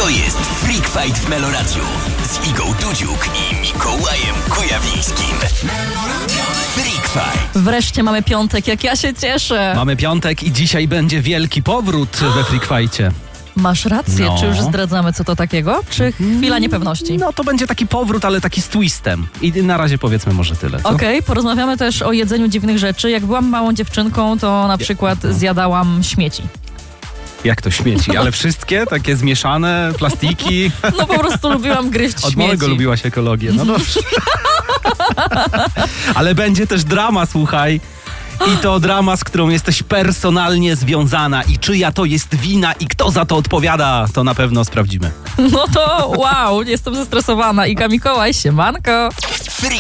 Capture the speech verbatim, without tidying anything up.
To jest Freak Fight w Meloradiu z Igą Dudziuk i Mikołajem Kujawińskim. Freak Fight. Wreszcie mamy piątek, jak ja się cieszę. Mamy piątek i dzisiaj będzie wielki powrót we Freak Fightcie. Masz rację, No. czy już zdradzamy co to takiego? Czy chwila niepewności? No to będzie taki powrót, ale taki z twistem. I na razie powiedzmy może tyle. co? Okej, okay, porozmawiamy też o jedzeniu dziwnych rzeczy. Jak byłam małą dziewczynką, to na przykład zjadałam śmieci. Jak to śmieci? Ale wszystkie? Takie zmieszane, plastiki? No po prostu lubiłam gryźć Od śmieci. małego lubiłaś ekologię, no dobrze. Ale będzie też drama, słuchaj. I to drama, z którą jesteś personalnie związana. I czyja to jest wina i kto za to odpowiada, to na pewno sprawdzimy. No to wow, jestem zestresowana. Iga Mikołaj, siemanko.